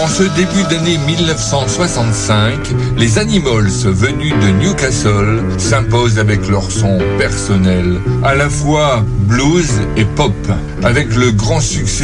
ce début d'année 1965, les Animals venus de Newcastle s'imposent avec leur son personnel, à la fois blues et pop, avec le grand succès